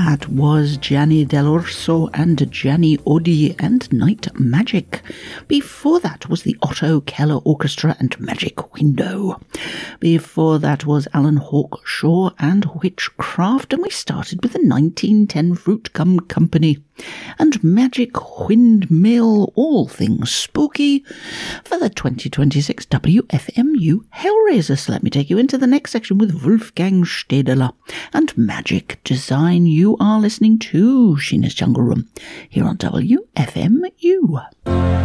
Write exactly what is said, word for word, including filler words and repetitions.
That was Gianni Dell'Orso and Gianni Odi and Night Magic. Before that was the Otto Keller Orchestra and Magic Window. Before that was Alan Hawkshaw and Witchcraft, and we started with the nineteen ten Fruit Gum Company and Magic Windmill, all things spooky, for the twenty twenty-six W F M U Hellraiser. So let me take you into the next section with Wolfgang Stedler and Magic Design. You are listening to Sheena's Jungle Room here on W F M U.